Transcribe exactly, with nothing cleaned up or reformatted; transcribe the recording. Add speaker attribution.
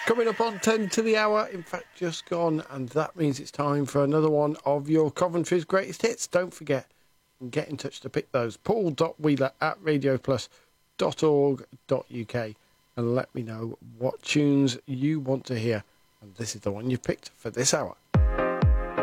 Speaker 1: Coming up on ten to the hour, in fact, just gone, and that means it's time for another one of your Coventry's greatest hits. Don't forget, you can get in touch to pick those. paul dot wheeler at radio plus dot org dot u k and let me know what tunes you want to hear. And this is the one you picked for this hour.